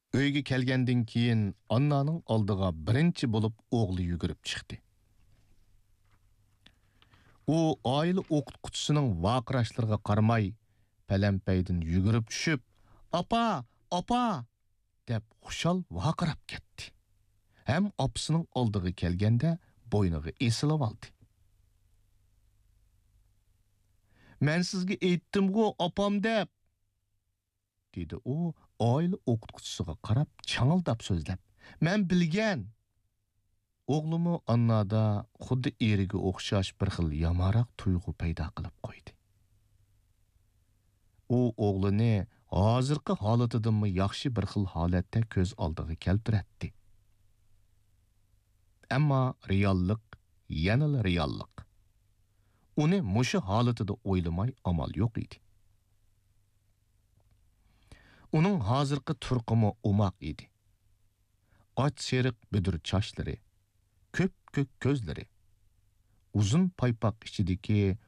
Uyga kelgandan keyin Annaning oldiga birinchi bo'lib o'g'li yugurib chiqdi. U oila o'qituvchisining vaqirashlariga qaramay, palampaydan yugurib tushib, "Apa, apa!" deb xushal vaqirab ketdi. Ham opasining oldiga kelganda bo'yniga esilib oldi. "Men sizga aytdim-ku, opam deb", dedi u oila o'qituvchisiga qarab changildab so'zlab. "Men bilgan." O'g'limi Annada xuddi eriga o'xshash bir xil yomonroq tuyg'u paydo qilib qo'ydi. U o'g'lini hozirgi holatidanmi yaxshi bir xil holatda ko'z oldiga keltirdi. Ammo reallik yanada reallik. Uni mushu holatida o'ylamay amal yo'q edi. Uning hozirgi turqimi umoq edi. Och seriq budur chochlari, ko'p-ko'k ko'zlari, uzun paypoq ichidagi